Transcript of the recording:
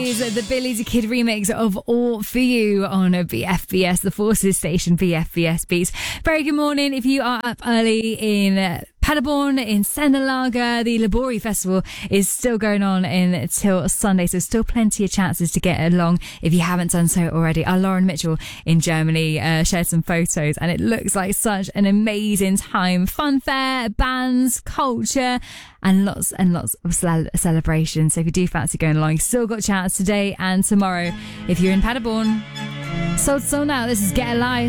is the Billy the Kid remix of All For You on BFBS, the Forces station, BFBS Beats. Very good morning. If you are up early in Paderborn, in Senalaga, the Labori Festival is still going on until Sunday, so still plenty of chances to get along if you haven't done so already. Our Lauren Mitchell in Germany shared some photos, and it looks like such an amazing time. Fun fair, bands, culture, and lots of celebrations. So if you do fancy going along, you've still got a chance today and tomorrow if you're in Paderborn. So now, this is Get Alive.